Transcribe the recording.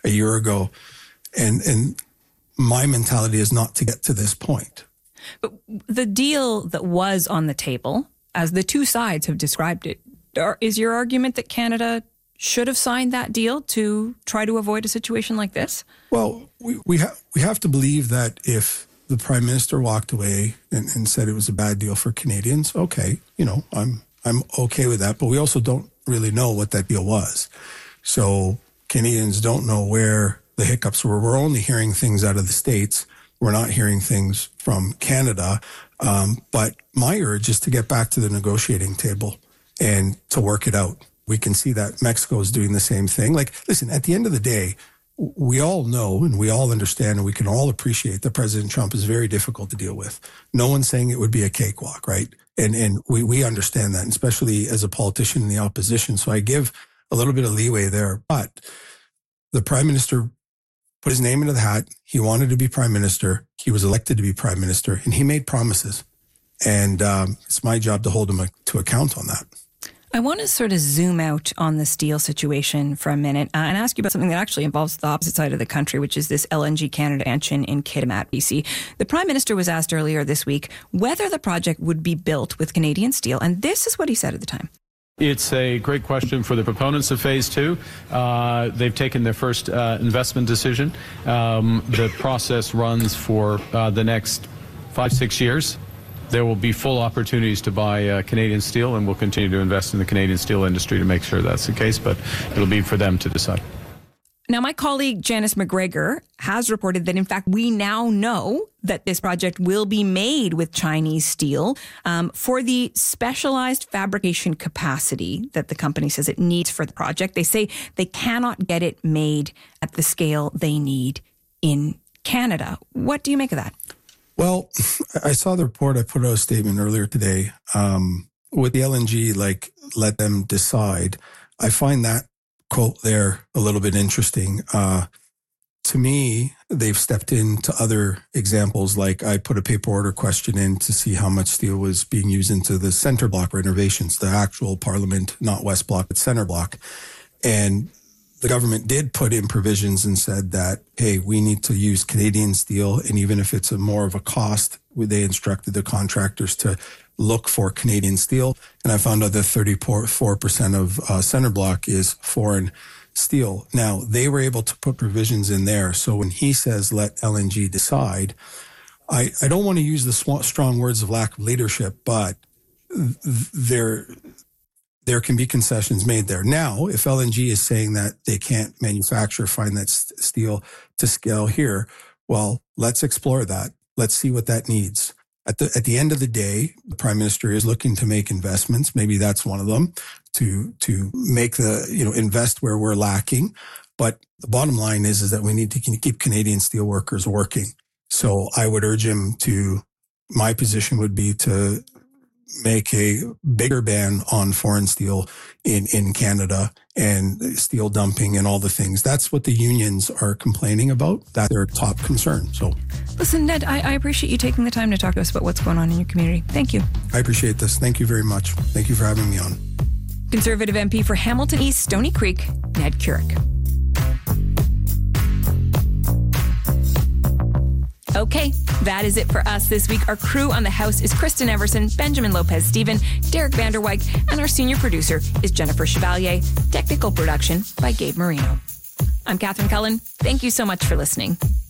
a year ago. And my mentality is not to get to this point. But the deal that was on the table, as the two sides have described it, is your argument that Canada should have signed that deal to try to avoid a situation like this? Well, we have to believe that if the Prime Minister walked away and said it was a bad deal for Canadians, okay, I'm okay with that. But we also don't really know what that deal was. So Canadians don't know where the hiccups were. We're only hearing things out of the States. We're not hearing things from Canada. But my urge is to get back to the negotiating table and to work it out. We can see that Mexico is doing the same thing. Like, listen, at the end of the day, we all know and we all understand and we can all appreciate that President Trump is very difficult to deal with. No one's saying it would be a cakewalk, right? And we understand that, especially as a politician in the opposition. So I give a little bit of leeway there. But the Prime Minister put his name into the hat. He wanted to be Prime Minister. He was elected to be Prime Minister, and he made promises. And it's my job to hold him to account on that. I want to sort of zoom out on the steel situation for a minute and ask you about something that actually involves the opposite side of the country, which is this LNG Canada expansion in Kitimat, BC. The Prime Minister was asked earlier this week whether the project would be built with Canadian steel, and this is what he said at the time. It's a great question for the proponents of Phase 2. They've taken their first investment decision. The process runs for the next 5-6 years. There will be full opportunities to buy Canadian steel, and we'll continue to invest in the Canadian steel industry to make sure that's the case, but it'll be for them to decide. Now, my colleague Janice McGregor has reported that, in fact, we now know that this project will be made with Chinese steel for the specialized fabrication capacity that the company says it needs for the project. They say they cannot get it made at the scale they need in Canada. What do you make of that? Well, I saw the report. I put out a statement earlier today. With the LNG, let them decide. I find that quote there a little bit interesting. To me, they've stepped into other examples. Like I put a paper order question in to see how much steel was being used into the center block renovations, the actual Parliament, not West Block, but center block. And the government did put in provisions and said that, hey, we need to use Canadian steel. And even if it's more of a cost, they instructed the contractors to look for Canadian steel. And I found out that 34% of center block is foreign steel. Now, they were able to put provisions in there. So when he says, let LNG decide, I don't want to use the strong words of lack of leadership, but there can be concessions made there. Now, if LNG is saying that they can't find that steel to scale here, well, let's explore that. Let's see what that needs. At the end of the day, the Prime Minister is looking to make investments. Maybe that's one of them, to make invest where we're lacking. But the bottom line is that we need to keep Canadian steel workers working. So I would urge him my position would be to make a bigger ban on foreign steel in Canada and steel dumping and all the things. That's what the unions are complaining about. That's their top concern. So, listen, Ned, I appreciate you taking the time to talk to us about what's going on in your community. Thank you. I appreciate this. Thank you very much. Thank you for having me on. Conservative MP for Hamilton East, Stoney Creek, Ned Curic. Okay, that is it for us this week. Our crew on the House is Kristen Everson, Benjamin Lopez-Steven, Derek Vanderwyk, and our senior producer is Jennifer Chevalier. Technical production by Gabe Marino. I'm Catherine Cullen. Thank you so much for listening.